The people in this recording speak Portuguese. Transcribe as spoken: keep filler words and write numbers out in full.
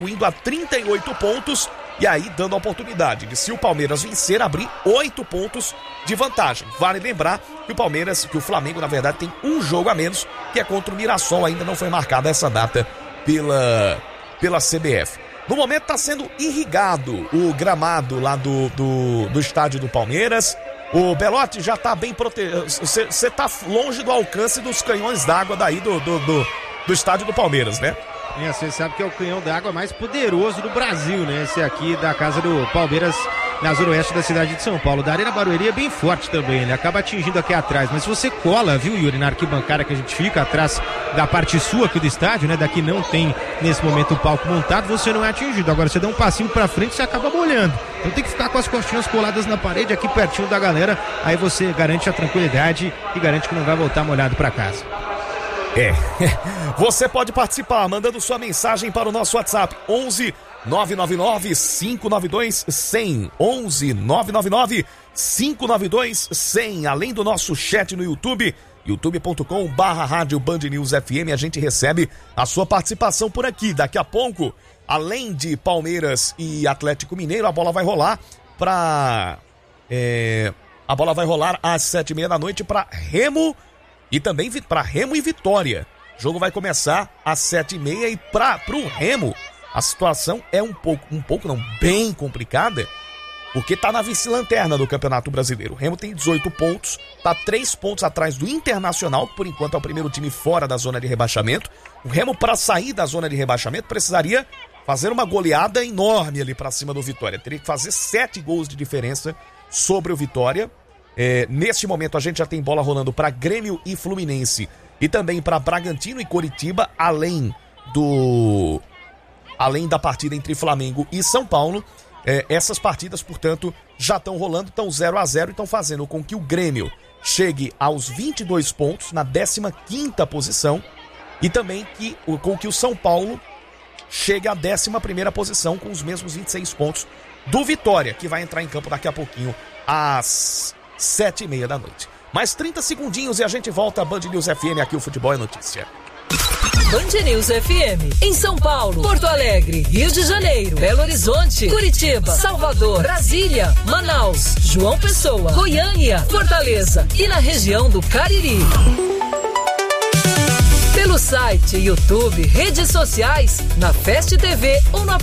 indo a trinta e oito pontos e aí dando a oportunidade de, se o Palmeiras vencer, abrir oito pontos de vantagem. Vale lembrar que o Palmeiras, que o Flamengo, na verdade, tem um jogo a menos, que é contra o Mirassol. Ainda não foi marcada essa data pela, pela C B F. No momento está sendo irrigado o gramado lá do, do, do estádio do Palmeiras. O Belotti já está bem protegido. Você está longe do alcance dos canhões d'água daí do, do, do, do estádio do Palmeiras, né? É, você sabe que é o canhão d'água mais poderoso do Brasil, né? Esse aqui da casa do Palmeiras, na zona oeste da cidade de São Paulo. Da Arena Barueri é bem forte também, ele acaba atingindo aqui atrás. Mas se você cola, viu, Yuri, na arquibancada que a gente fica atrás da parte sul aqui do estádio, né? Daqui não tem, nesse momento, o palco montado, você não é atingido. Agora você dá um passinho pra frente e você acaba molhando. Então tem que ficar com as costinhas coladas na parede, aqui pertinho da galera. Aí você garante a tranquilidade e garante que não vai voltar molhado pra casa. É, você pode participar mandando sua mensagem para o nosso WhatsApp onze nove nove nove cinco nove dois cem, onze nove nove nove cinco nove dois cem, além do nosso chat no YouTube, youtube ponto com barra rádio Band News F M. A gente recebe a sua participação por aqui. Daqui a pouco, além de Palmeiras e Atlético Mineiro, a bola vai rolar para é, a bola vai rolar às sete e meia da noite para Remo e também para Remo e Vitória. O jogo vai começar às sete e meia e para o Remo a situação é um pouco, um pouco não, bem complicada, porque tá na vice-lanterna do Campeonato Brasileiro. O Remo tem dezoito pontos, tá três pontos atrás do Internacional, que por enquanto é o primeiro time fora da zona de rebaixamento. O Remo, para sair da zona de rebaixamento, precisaria fazer uma goleada enorme ali para cima do Vitória. Teria que fazer sete gols de diferença sobre o Vitória. É, neste momento a gente já tem bola rolando para Grêmio e Fluminense e também para Bragantino e Coritiba, além do além da partida entre Flamengo e São Paulo. É, essas partidas, portanto, já estão rolando, estão zero a zero e estão fazendo com que o Grêmio chegue aos vinte e dois pontos na décima quinta posição e também que, com que o São Paulo chegue à décima primeira posição com os mesmos vinte e seis pontos do Vitória, que vai entrar em campo daqui a pouquinho às sete e meia da noite. Mais trinta segundinhos e a gente volta a Band News F M, aqui o Futebol é Notícia. Band News F M, em São Paulo, Porto Alegre, Rio de Janeiro, Belo Horizonte, Curitiba, Salvador, Brasília, Manaus, João Pessoa, Goiânia, Fortaleza e na região do Cariri. Pelo site, YouTube, redes sociais, na Fast T V ou na